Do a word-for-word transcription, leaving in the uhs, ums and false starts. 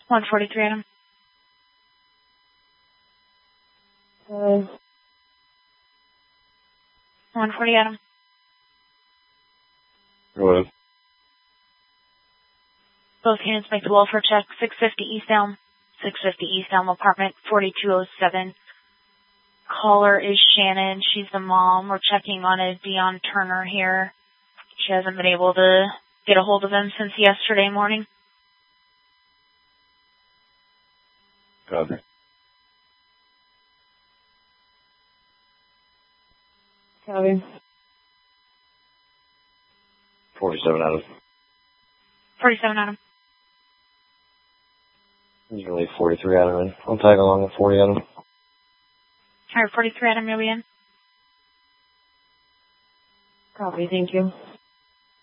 one forty-three, Adam. Uh, one forty, Adam. Hello. Both units make the welfare check. six fifty East Elm. six fifty East Elm apartment, forty-two oh seven. Caller is Shannon. She's the mom. We're checking on a Dion Turner here. She hasn't been able to get a hold of him since yesterday morning. Copy. Copy. forty-seven Adam. forty-seven, Adam. He's really forty-three Adam in. I'll tag along with forty Adam. Alright, forty-three, Adam, you'll be in. Copy, thank you.